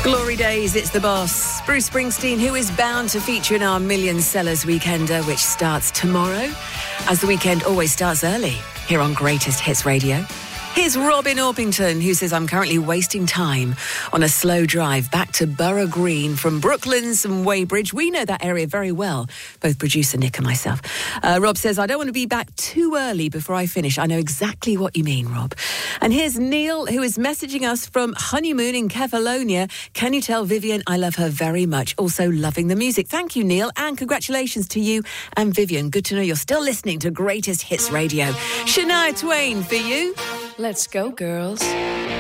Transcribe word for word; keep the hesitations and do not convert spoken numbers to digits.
Glory days, it's the boss, Bruce Springsteen, who is bound to feature in our Million Sellers Weekender, which starts tomorrow, as the weekend always starts early, here on Greatest Hits Radio. Here's Robin Orpington, who says, I'm currently wasting time on a slow drive back to Borough Green from Brooklands and Weybridge. We know that area very well, both producer Nick and myself. Uh, Rob says, I don't want to be back too early before I finish. I know exactly what you mean, Rob. And here's Neil, who is messaging us from Honeymoon in Kefalonia. Can you tell Vivian I love her very much? Also loving the music. Thank you, Neil, and congratulations to you and Vivian. Good to know you're still listening to Greatest Hits Radio. Shania Twain for you. Let's go, girls.